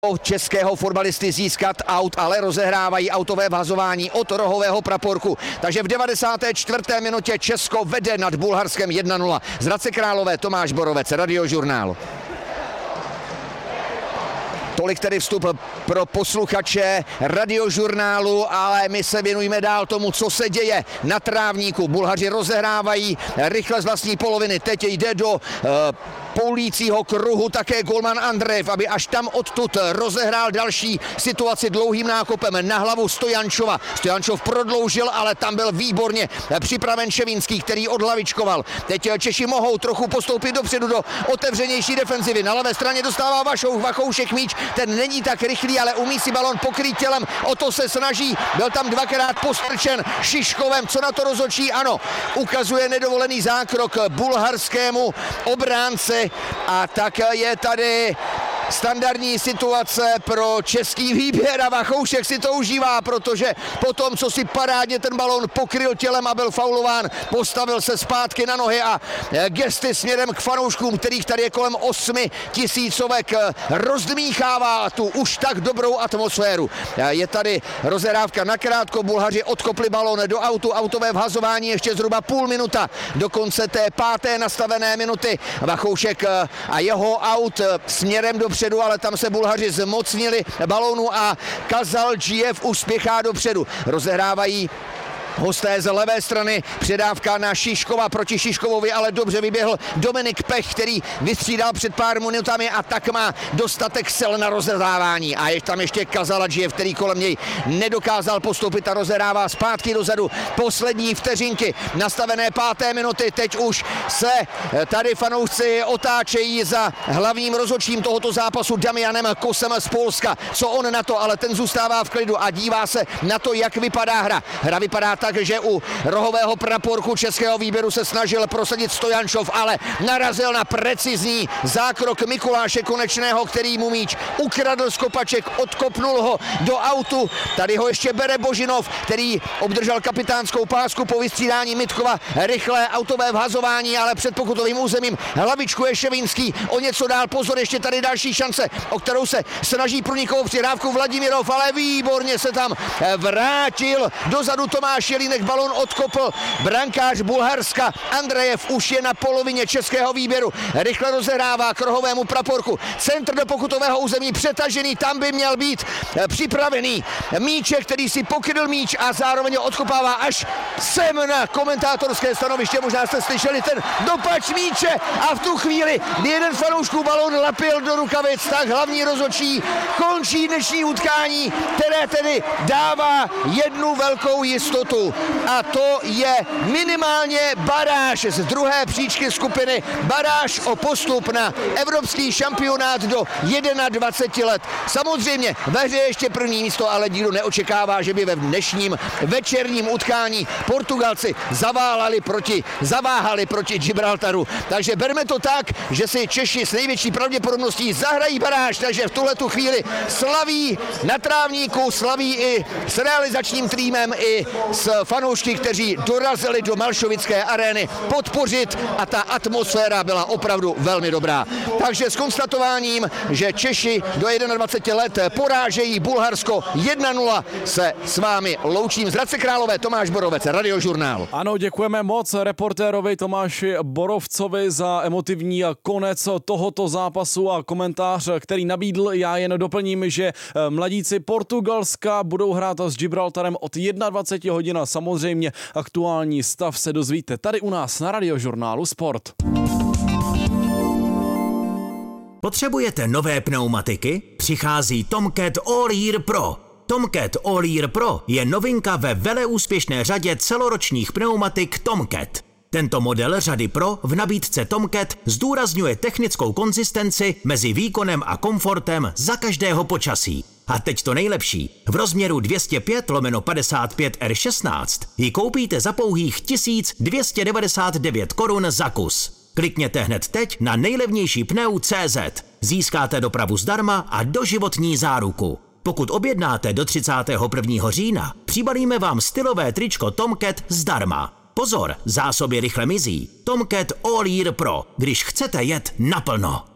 českého fotbalisty získat aut, ale rozehrávají autové vhazování od rohového praporku. Takže v 94. minutě Česko vede nad Bulharskem 1-0. Z Hradce Králové Tomáš Borovec, Radiožurnál. Tolik tedy vstup pro posluchače Radiožurnálu, ale my se věnujeme dál tomu, co se děje na trávníku. Bulhaři rozehrávají rychle z vlastní poloviny. Teď jde do poulícího kruhu také golman Andrejev, aby až tam odtud rozehrál další situaci dlouhým nákopem na hlavu Stojančova. Stojančov prodloužil, ale tam byl výborně připraven Ševínský, který odhlavičkoval. Teď Češi mohou trochu postoupit dopředu do otevřenější defenzivy. Na levé straně dostává Vachoušek míč, ten není tak rychlý, ale umí si balon pokrýt tělem, o to se snaží. Byl tam dvakrát postrčen Šiškovem, co na to rozhodčí? Ano, ukazuje nedovolený zákrok bulharskému obránci. A tak je tady standardní situace pro český výběr a Vachoušek si to užívá, protože po tom, co si parádně ten balón pokryl tělem a byl faulován, postavil se zpátky na nohy a gesty směrem k fanouškům, kterých tady je kolem 8 000, rozdmíchává tu už tak dobrou atmosféru. Je tady rozehrávka nakrátko, Bulhaři odkopli balón do autu, autové vhazování ještě zhruba půl minuta do konce té 5. nastavené minuty. Vachoušek a jeho aut směrem dopředu, ale tam se Bulhaři zmocnili balónu a Kazaldžijev už spěchá dopředu. Rozehrávají hosté z levé strany, předávka na Šiškova, proti Šiškovovi ale dobře vyběhl Dominik Pech, který vystřídal před pár minutami a tak má dostatek sil na rozehrávání. A je tam ještě Kazaldžijev, který kolem něj nedokázal postoupit a rozehrává zpátky dozadu. Poslední vteřinky nastavené 5. minuty, teď už se tady fanoušci otáčejí za hlavním rozhodčím tohoto zápasu Damianem Kosem z Polska. Co on na to, ale ten zůstává v klidu a dívá se na to, jak vypadá hra. Hra vypadá tak, že u rohového praporku českého výběru se snažil prosadit Stojančov, ale narazil na precizní zákrok Mikuláše Konečného, který mu míč ukradl z kopaček, odkopnul ho do autu. Tady ho ještě bere Božinov, který obdržel kapitánskou pásku po vystřídání Mitkova. Rychlé autové vhazování, ale před pokutovým územím hlavičkuje Ševínský. O něco dál, pozor, ještě tady další šance, o kterou se snaží průnikovou přihrávku Vladimirov, ale výborně se tam vrátil dozadu Tomáš Jelínek, balon odkopl brankář Bulharska. Andrejev už je na polovině českého výběru. Rychle rozehrává k rohovému praporku. Centr do pokutového území přetažený, tam by měl být připravený Míček, který si pokryl míč a zároveň odkopává až sem na komentátorské stanoviště. Možná jste slyšeli ten dopač míče a v tu chvíli, kdy jeden fanoušků balon lapil do rukavic, tak hlavní rozhodčí končí dnešní utkání, které tedy dává jednu velkou jistotu. A to je minimálně baráž z druhé příčky skupiny, baráž o postup na evropský šampionát do 21 let. Samozřejmě ve hře ještě první místo, ale nikdo neočekává, že by ve dnešním večerním utkání Portugalci zaváhali proti Gibraltaru. Takže berme to tak, že si Češi s největší pravděpodobností zahrají baráž, takže v tuhletu chvíli slaví na trávníku, slaví i s realizačním týmem, i s fanoušky, kteří dorazili do Malšovické arény podpořit a ta atmosféra byla opravdu velmi dobrá. Takže s konstatováním, že Češi do 21 let porážejí Bulharsko 1-0, se s vámi loučím z Hradce Králové Tomáš Borovec, Radiožurnál. Ano, děkujeme moc reportérovi Tomáši Borovcovi za emotivní konec tohoto zápasu a komentář, který nabídl. Já jen doplním, že mladíci Portugalska budou hrát s Gibraltarem od 21 hodin. Samozřejmě aktuální stav se dozvíte tady u nás na Radiožurnálu Sport. Potřebujete nové pneumatiky? Přichází Tomcat All Year Pro. Tomcat All Year Pro je novinka ve veleúspěšné řadě celoročních pneumatik Tomcat. Tento model řady Pro v nabídce Tomcat zdůrazňuje technickou konzistenci mezi výkonem a komfortem za každého počasí. A teď to nejlepší. V rozměru 205/55 R16 ji koupíte za pouhých 1299 korun za kus. Klikněte hned teď na nejlevnější pneu.cz. Získáte dopravu zdarma a doživotní záruku. Pokud objednáte do 31. října, přibalíme vám stylové tričko Tomcat zdarma. Pozor, zásoby rychle mizí. Tomcat All Year Pro, když chcete jet naplno.